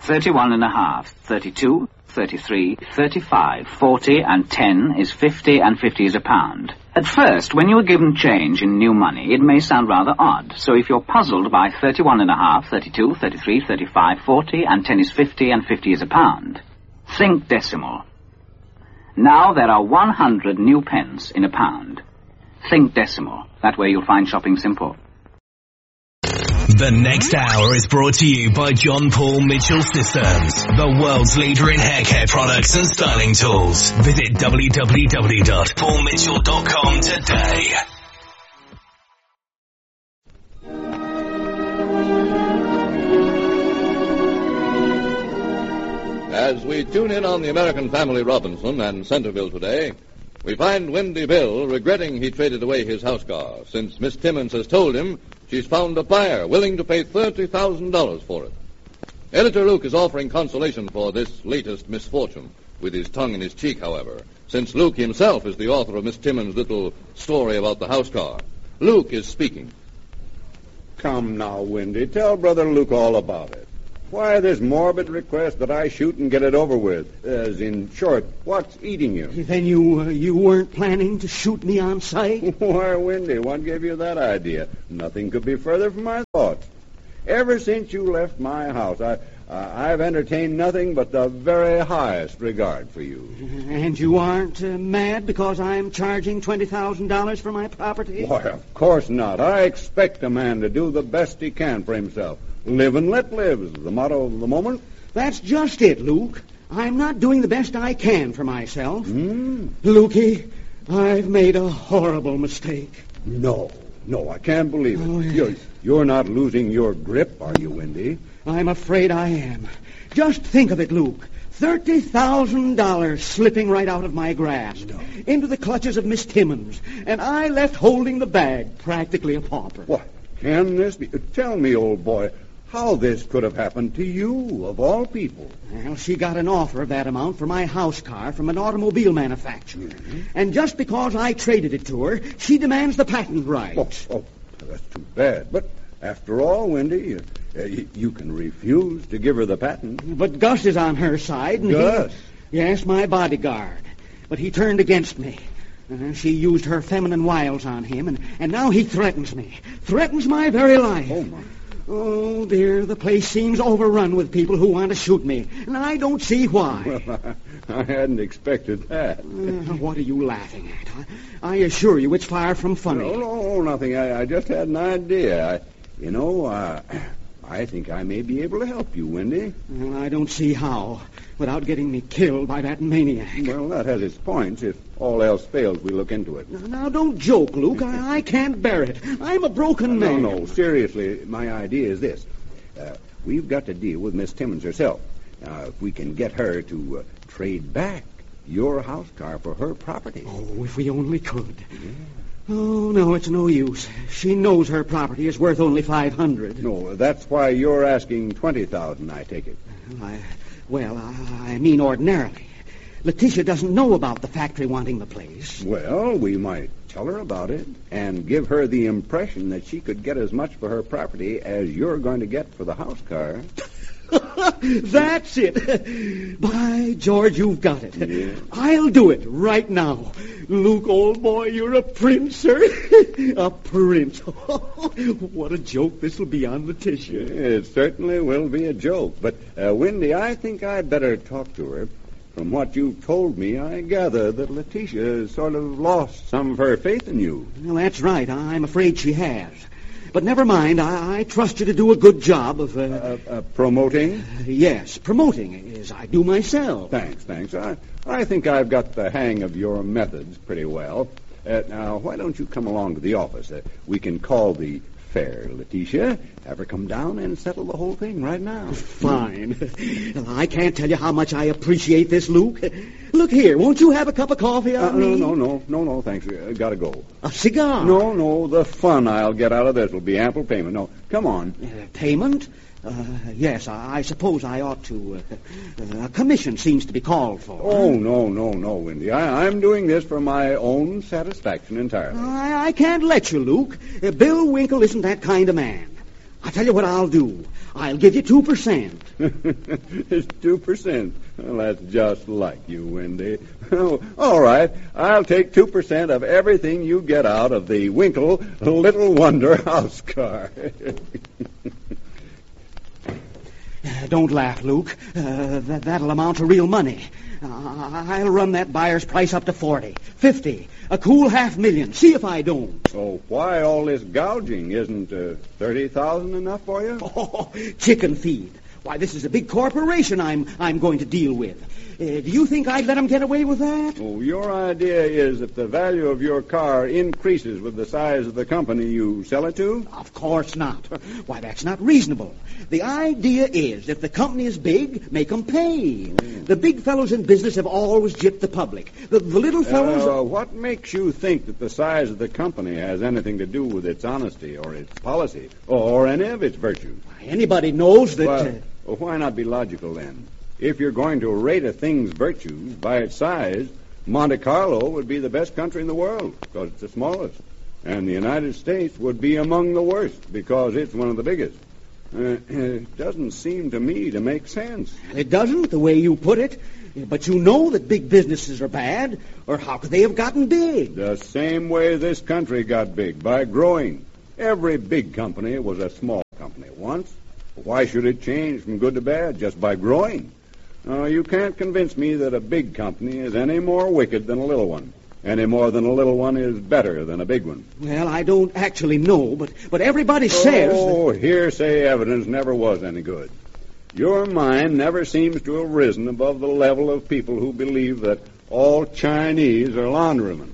31.5, 32, 33, 35, 40, and 10 is 50, and 50 is a pound. At first, when you are given change in new money, it may sound rather odd. So if you're puzzled by 31.5, 32, 33, 35, 40, and 10 is 50, and 50 is a pound, think decimal. Now there are 100 new pence in a pound. Think decimal. That way you'll find shopping simple. The next hour is brought to you by John Paul Mitchell Systems, the world's leader in hair care products and styling tools. Visit www.paulmitchell.com today. As we tune in on the American Family Robinson and Centerville today, we find Windy Bill regretting he traded away his house car, since Miss Timmons has told him she's found a buyer willing to pay $30,000 for it. Editor Luke is offering consolation for this latest misfortune, with his tongue in his cheek, however, since Luke himself is the author of Miss Timmons' little story about the house car. Luke is speaking. Come now, Windy, tell Brother Luke all about it. Why this morbid request that I shoot and get it over with? As in short, what's eating you? Then you weren't planning to shoot me on sight? Why, Windy, what gave you that idea? Nothing could be further from my thoughts. Ever since you left my house, I've entertained nothing but the very highest regard for you. And you aren't mad because I'm charging $20,000 for my property? Why, of course not. I expect a man to do the best he can for himself. Live and let live is the motto of the moment. That's just it, Luke. I'm not doing the best I can for myself. Lukey, I've made a horrible mistake. No, I can't believe it. Oh, yes. You're not losing your grip, are you, Windy? I'm afraid I am. Just think of it, Luke. $30,000 slipping right out of my grasp into the clutches of Miss Timmons, and I left holding the bag, practically a pauper. What can this be? Tell me, old boy, how this could have happened to you, of all people. Well, she got an offer of that amount for my house car from an automobile manufacturer. And just because I traded it to her, she demands the patent rights. Oh, that's too bad. But after all, Windy, you can refuse to give her the patent. But Gus is on her side. And Gus? Yes, my bodyguard. But he turned against me. She used her feminine wiles on him, and now he threatens me. Threatens my very life. Oh, my. Oh, dear, the place seems overrun with people who want to shoot me, and I don't see why. Well, I hadn't expected that. What are you laughing at? I assure you it's far from funny. No, nothing. I just had an idea. I think I may be able to help you, Windy. Well, I don't see how, without getting me killed by that maniac. Well, that has its points. If all else fails, we look into it. Now don't joke, Luke. I can't bear it. I'm a broken man. No, seriously, my idea is this. We've got to deal with Miss Timmons herself. Now, if we can get her to trade back your house car for her property. Oh, if we only could. Yeah. Oh, no, it's no use. She knows her property is worth only $500. No, that's why you're asking $20,000, I take it. I mean ordinarily. Letitia doesn't know about the factory wanting the place. Well, we might tell her about it and give her the impression that she could get as much for her property as you're going to get for the house car. That's it. By George, you've got it. Yeah. I'll do it right now. Luke, old boy, you're a prince, sir. A prince. What a joke this will be on Letitia. It certainly will be a joke. But, Windy, I think I'd better talk to her. From what you've told me, I gather that Letitia has sort of lost some of her faith in you. Well, that's right. I'm afraid she has. But never mind. I trust you to do a good job of... promoting? Yes, promoting, as I do myself. Thanks. I think I've got the hang of your methods pretty well. Now, why don't you come along to the office? We can call the fair, Letitia. Have her come down and settle the whole thing right now. Fine. I can't tell you how much I appreciate this, Luke. Look here, won't you have a cup of coffee on me? No, thanks. Gotta go. A cigar? No, the fun I'll get out of this will be ample payment. No, come on. Payment? Yes, I suppose I ought to. A commission seems to be called for. Oh, no, Windy. I'm doing this for my own satisfaction entirely. I can't let you, Luke. Bill Winkle isn't that kind of man. I'll tell you what I'll do. I'll give you 2%. It's 2%. Well, that's just like you, Wendy. Oh, all right. I'll take 2% of everything you get out of the Winkle Little Wonder house car. Don't laugh, Luke. That'll amount to real money. I'll run that buyer's price up to 40, 50, a cool $500,000. See if I don't. Oh, why all this gouging? Isn't $30,000 enough for you? Oh, chicken feed. Why, this is a big corporation I'm going to deal with. Do you think I'd let them get away with that? Oh, your idea is if the value of your car increases with the size of the company you sell it to? Of course not. Why, that's not reasonable. The idea is if the company is big, make them pay. The big fellows in business have always gypped the public. The little fellows... What makes you think that the size of the company has anything to do with its honesty or its policy or any of its virtues? Anybody knows that... Well, why not be logical then? If you're going to rate a thing's virtues by its size, Monte Carlo would be the best country in the world because it's the smallest. And the United States would be among the worst because it's one of the biggest. It doesn't seem to me to make sense. It doesn't, the way you put it. But you know that big businesses are bad, or how could they have gotten big? The same way this country got big, by growing. Every big company was a small company once. Why should it change from good to bad just by growing? You can't convince me that a big company is any more wicked than a little one, any more than a little one is better than a big one. Well, I don't actually know, but everybody says... Oh, hearsay evidence never was any good. Your mind never seems to have risen above the level of people who believe that all Chinese are laundrymen.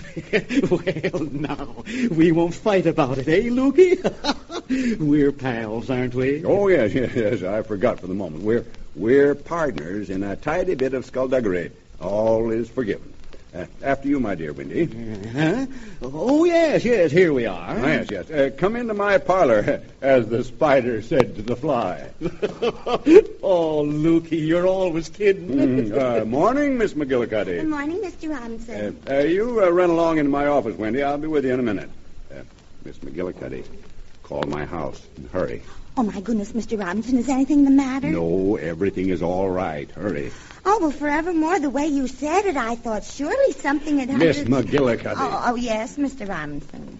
Well, now, we won't fight about it, eh, Lukey? We're pals, aren't we? Oh, yes, I forgot for the moment. We're partners in a tidy bit of skullduggery. All is forgiven. After you, my dear Wendy. Oh, yes, here we are. Yes. Come into my parlor, as the spider said to the fly. Oh, Lukey, you're always kidding. Morning, Miss McGillicuddy. Good morning, Mr. Robinson. You run along into my office, Wendy. I'll be with you in a minute. Miss McGillicuddy, call my house and hurry. Oh, my goodness, Mr. Robinson, is anything the matter? No, everything is all right. Hurry. Oh, well, forevermore, the way you said it, I thought surely something had happened. Miss McGillicuddy. Oh, yes, Mr. Robinson.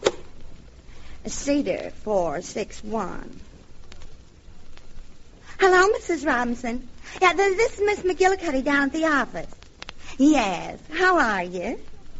Cedar 461. Hello, Mrs. Robinson. Yeah, this is Miss McGillicuddy down at the office. Yes, how are you?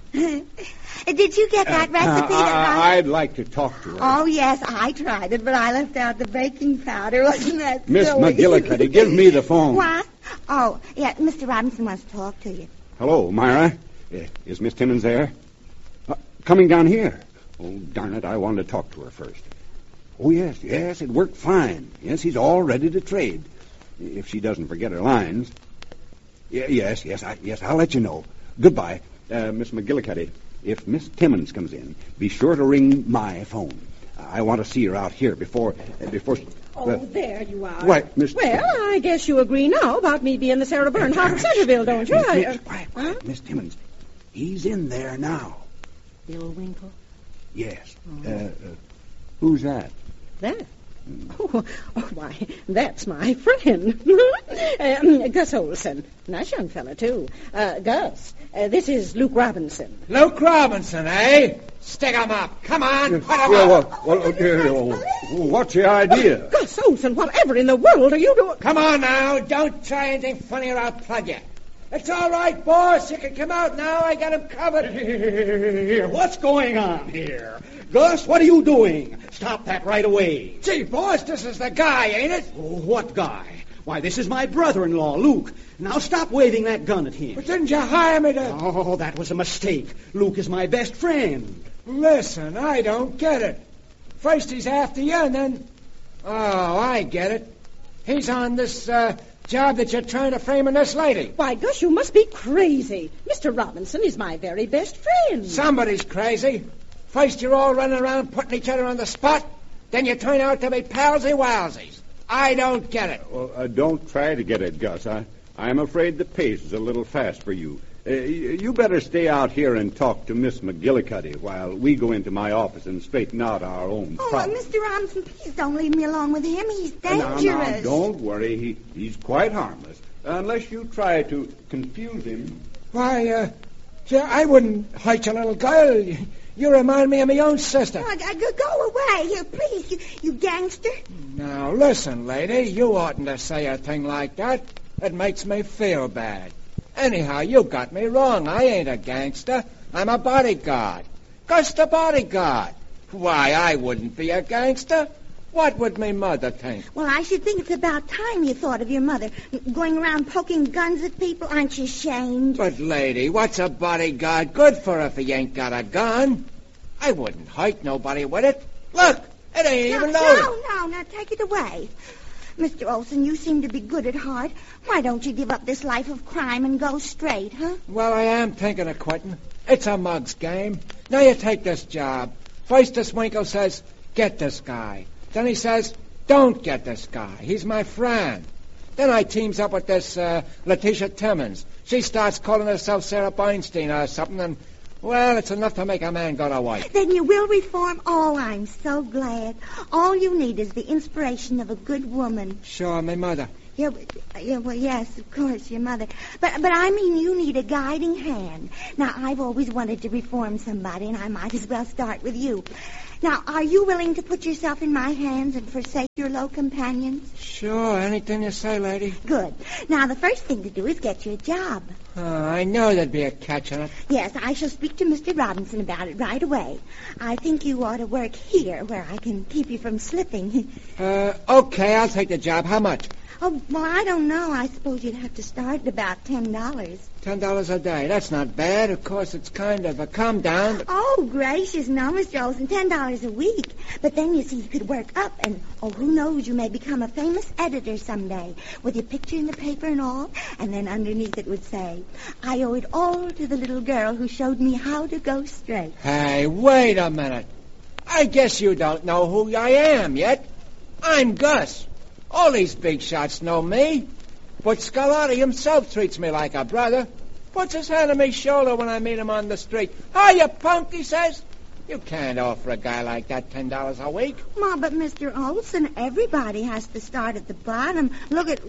Did you get that recipe? I'd like to talk to her. Oh, yes, I tried it, but I left out the baking powder. Wasn't that Miss silly? McGillicuddy, give me the phone. What? Oh, yeah, Mr. Robinson wants to talk to you. Hello, Myra. Is Miss Timmons there? Coming down here. Oh, darn it, I wanted to talk to her first. Oh, yes, it worked fine. Yes, he's all ready to trade. If she doesn't forget her lines. Yes, I'll let you know. Goodbye. Miss McGillicuddy, if Miss Timmons comes in, be sure to ring my phone. I want to see her out here before she... Oh, there you are. What, Miss... Well, I guess you agree now about me being the Sarah Bernhardt of Centerville, don't you? Quiet. Miss Timmons, he's in there now. Bill Winkle? Yes. Who's that? That? Oh, why, that's my friend. Gus Olson. Nice young fella, too. Gus, this is Luke Robinson. Luke Robinson, eh? Stick 'em up. Come on, put 'em up. What's the idea? Gus Olson, whatever in the world are you doing? Come on now. Don't try anything funny or I'll plug you. It's all right, boss. You can come out now. I got him covered. Here, what's going on here? Gus, what are you doing? Stop that right away. Gee, boss, this is the guy, ain't it? Oh, what guy? Why, this is my brother-in-law, Luke. Now stop waving that gun at him. But didn't you hire me to... Oh, that was a mistake. Luke is my best friend. Listen, I don't get it. First he's after you, and then... Oh, I get it. He's on this, job that you're trying to frame on this lady. Why, Gus, you must be crazy. Mr. Robinson is my very best friend. Somebody's crazy. First you're all running around putting each other on the spot, then you turn out to be palsy-walsies. I don't get it. Well, don't try to get it, Gus. I'm afraid the pace is a little fast for you. You better stay out here and talk to Miss McGillicuddy while we go into my office and straighten out our own problems. Mr. Robinson, please don't leave me alone with him. He's dangerous. Now, don't worry. He's quite harmless. Unless you try to confuse him. Why, I wouldn't hurt your little girl. You remind me of my own sister. Go away. Here, please, you gangster. Now, listen, lady, you oughtn't to say a thing like that. It makes me feel bad. Anyhow, you got me wrong. I ain't a gangster. I'm a bodyguard. Gus the bodyguard. Why, I wouldn't be a gangster. What would me mother think? Well, I should think it's about time you thought of your mother. Going around poking guns at people, aren't you ashamed? But, lady, what's a bodyguard good for if he ain't got a gun? I wouldn't hurt nobody with it. Look, it ain't even loaded. No, now take it away. Mr. Olson, you seem to be good at heart. Why don't you give up this life of crime and go straight, huh? Well, I am thinking of quitting. It's a mug's game. Now you take this job. First, this Winkle says, get this guy. Then he says, don't get this guy. He's my friend. Then I teams up with this Letitia Timmons. She starts calling herself Sarah Bernstein or something, and, well, it's enough to make a man go to work. Then you will reform? Oh, I'm so glad. All you need is the inspiration of a good woman. Sure, my mother. Yeah, well, yes, of course, your mother. But I mean, you need a guiding hand. Now, I've always wanted to reform somebody, and I might as well start with you. Now, are you willing to put yourself in my hands and forsake your low companions? Sure, anything you say, lady. Good. Now, the first thing to do is get you a job. I know there'd be a catch on it. Yes, I shall speak to Mr. Robinson about it right away. I think you ought to work here where I can keep you from slipping. Okay, I'll take the job. How much? Oh, well, I don't know. I suppose you'd have to start at about $10. $10 a day. That's not bad. Of course, it's kind of a come down. But... Oh, gracious, no, Mr. Olson, $10 a week. But then, you see, you could work up, and, who knows, you may become a famous editor someday, with your picture in the paper and all, and then underneath it would say, I owe it all to the little girl who showed me how to go straight. Hey, wait a minute. I guess you don't know who I am yet. I'm Gus. All these big shots know me. But Scarlatti himself treats me like a brother. Puts his hand on my shoulder when I meet him on the street. Hi, you punk, he says. You can't offer a guy like that $10 a week. Ma, but Mr. Olson, everybody has to start at the bottom. Look at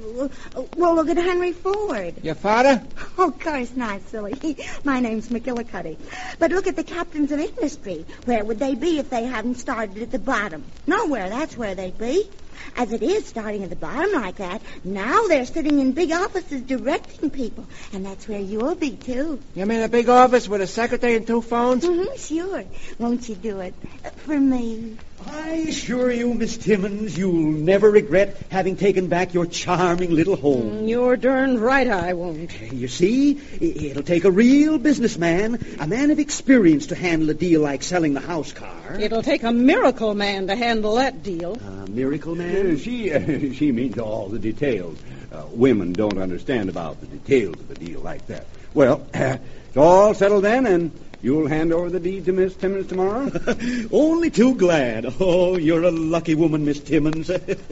Henry Ford. Your father? Oh, of course not, silly. My name's McGillicuddy. But look at the captains of industry. Where would they be if they hadn't started at the bottom? Nowhere, that's where they'd be. As it is, starting at the bottom like that, now they're sitting in big offices directing people. And that's where you'll be, too. You mean a big office with a secretary and 2 phones? Mm-hmm, sure. Won't you do it for me? I assure you, Miss Timmons, you'll never regret having taken back your charming little home. You're darned right I won't. You see, it'll take a real businessman, a man of experience to handle a deal like selling the house car. It'll take a miracle man to handle that deal. A miracle man? She means all the details. Women don't understand about the details of a deal like that. Well, it's all settled then, and you'll hand over the deed to Miss Timmons tomorrow? Only too glad. Oh, you're a lucky woman, Miss Timmons.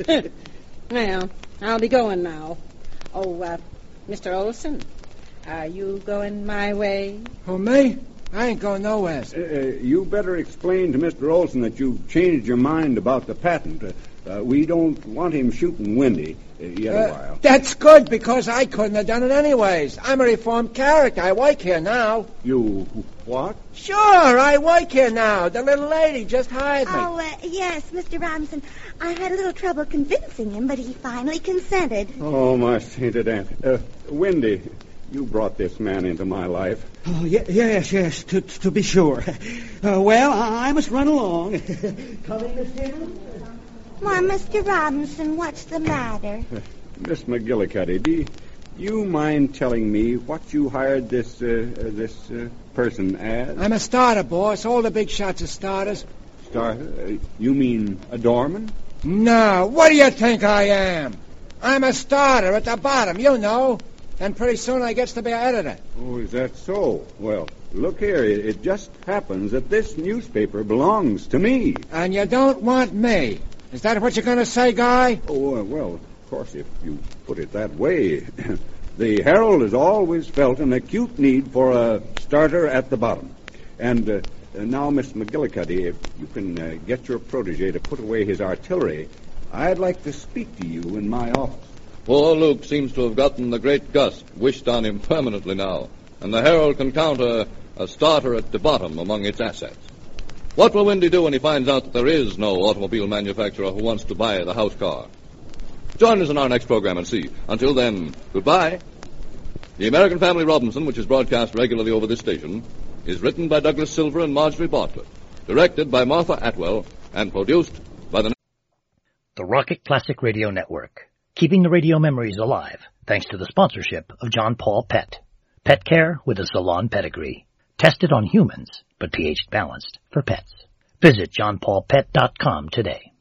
Well, I'll be going now. Oh, Mr. Olson, are you going my way? Who, me? I ain't going nowhere. You better explain to Mr. Olson that you've changed your mind about the patent. We don't want him shooting Wendy yet a while. That's good, because I couldn't have done it anyways. I'm a reformed character. I work here now. You what? Sure, I work here now. The little lady just hired me. Oh, yes, Mr. Robinson. I had a little trouble convincing him, but he finally consented. Oh, my sainted aunt. Wendy, you brought this man into my life. Oh, yes, to be sure. Well, I must run along. Coming, Miss Timmons? Why, Mr. Robinson, what's the matter? Miss McGillicuddy, do you mind telling me what you hired this person as? I'm a starter, boss. All the big shots are starters. Starter? You mean a doorman? No, what do you think I am? I'm a starter at the bottom, you know. And pretty soon I gets to be an editor. Oh, is that so? Well, look here. It just happens that this newspaper belongs to me. And you don't want me. Is that what you're going to say, Guy? Oh, well, of course, if you put it that way. The Herald has always felt an acute need for a starter at the bottom. And now, Miss McGillicuddy, if you can get your protege to put away his artillery, I'd like to speak to you in my office. Poor Luke seems to have gotten the great gust wished on him permanently now, and the Herald can count a starter at the bottom among its assets. What will Windy do when he finds out that there is no automobile manufacturer who wants to buy the house car? Join us in our next program and see. Until then, goodbye. The American Family Robinson, which is broadcast regularly over this station, is written by Douglas Silver and Marjorie Bartlett, directed by Martha Atwell, and produced by the Rocket Classic Radio Network, keeping the radio memories alive thanks to the sponsorship of John Paul Pet. Pet care with a salon pedigree. Tested on humans, but pH balanced for pets. Visit johnpaulpet.com today.